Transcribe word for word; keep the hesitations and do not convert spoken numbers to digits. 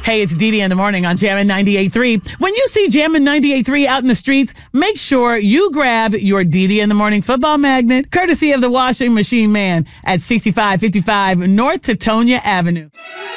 Hey, it's Dee Dee in the morning on Jammin' ninety-eight point three. When you see Jammin' ninety-eight point three out in the streets, make sure you grab your Dee Dee in the morning football magnet, courtesy of the washing machine man at sixty-five fifty-five North Teutonia Avenue.